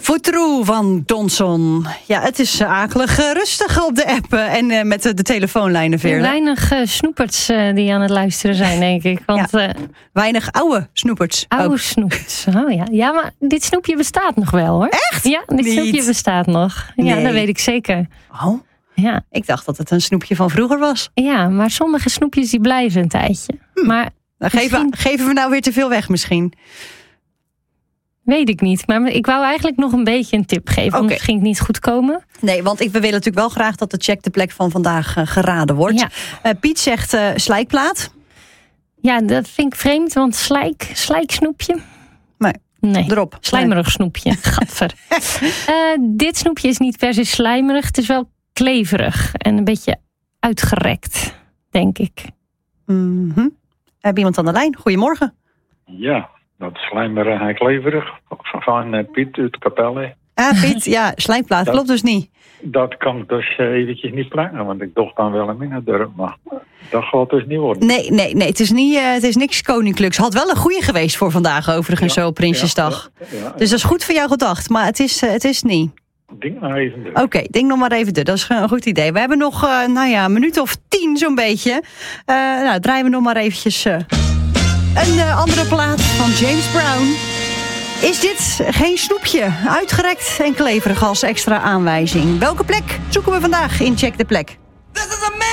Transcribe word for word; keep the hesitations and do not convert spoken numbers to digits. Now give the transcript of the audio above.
Foutrou van Donson. Ja, het is uh, akelig uh, rustig op de app uh, en uh, met uh, de telefoonlijnen weer. Weinig uh, snoeperts uh, die aan het luisteren zijn, denk ik. Want, ja, uh, weinig oude snoeperts. Oude ook. snoeperts, oh ja. Ja, maar dit snoepje bestaat nog wel, hoor. Echt? Ja, dit Niet. snoepje bestaat nog. Ja, Nee. dat weet ik zeker. Oh, Ja. ik dacht dat het een snoepje van vroeger was. Ja, maar sommige snoepjes die blijven een tijdje. Hm. Maar Dan geven, misschien... geven we nou weer te veel weg misschien. Weet ik niet, maar ik wou eigenlijk nog een beetje een tip geven. Okay. Anders ging het niet goed komen. Nee, want ik, we willen natuurlijk wel graag dat de check de plek van vandaag uh, geraden wordt. Ja. Uh, Piet zegt uh, slijkplaat. Ja, dat vind ik vreemd, want slijk, slijksnoepje. Nee, nee. erop. Slijmerig snoepje, gadver. uh, dit snoepje is niet per se slijmerig, het is wel kleverig en een beetje uitgerekt, denk ik. Mm-hmm. Heb iemand aan de lijn? Goedemorgen. Ja, dat slijmerig en kleverig van uh, Piet uit Capelle. Ah, Piet, ja, slijkplaat, dat, klopt dus niet. Dat kan ik dus uh, eventjes niet plannen, want ik dacht dan wel een minnendurp, maar dat gaat dus niet worden. Nee, nee, nee, het is, niet, uh, het is niks koninklijks. Had wel een goeie geweest voor vandaag overigens, Ja, zo Prinsjesdag. Ja, ja, ja, dus dat is goed voor jou gedacht, maar het is, uh, het is niet. Ding maar even door. Oké, okay, denk nog maar even door. Dat is een goed idee. We hebben nog, uh, nou ja, een minuut of tien zo'n beetje. Uh, nou, draaien we nog maar eventjes uh, een uh, andere plaat van James Brown. Is dit geen snoepje? Uitgerekt en kleverig als extra aanwijzing. Welke plek zoeken we vandaag in Check de Plek?